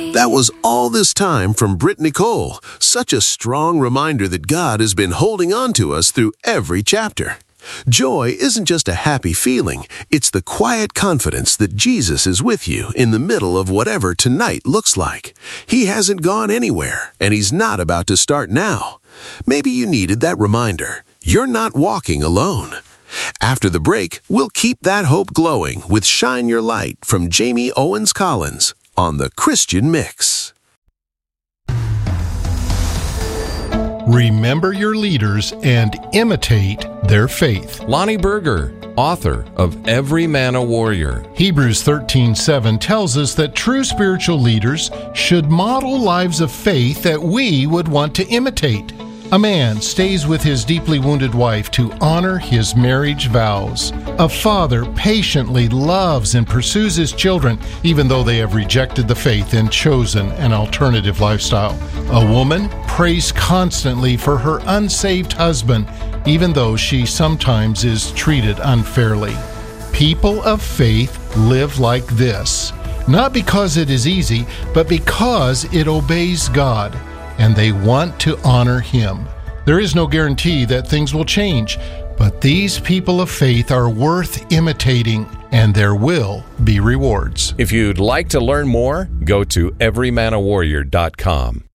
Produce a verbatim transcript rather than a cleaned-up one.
That was all this time from Britt Nicole. Such a strong reminder that God has been holding on to us through every chapter. Joy isn't just a happy feeling. It's the quiet confidence that Jesus is with you in the middle of whatever tonight looks like. He hasn't gone anywhere, and He's not about to start now. Maybe you needed that reminder. You're not walking alone. After the break, we'll keep that hope glowing with Shine Your Light from Jamie Owens Collins on the Christian Mix. Remember your leaders and imitate their faith. Lonnie Berger, author of Every Man a Warrior. Hebrews thirteen seven tells us that true spiritual leaders should model lives of faith that we would want to imitate. A man stays with his deeply wounded wife to honor his marriage vows. A father patiently loves and pursues his children, even though they have rejected the faith and chosen an alternative lifestyle. A woman prays constantly for her unsaved husband, even though she sometimes is treated unfairly. People of faith live like this, not because it is easy, but because it obeys God, and they want to honor Him. There is no guarantee that things will change, but these people of faith are worth imitating, and there will be rewards. If you'd like to learn more, go to every man a warrior dot com.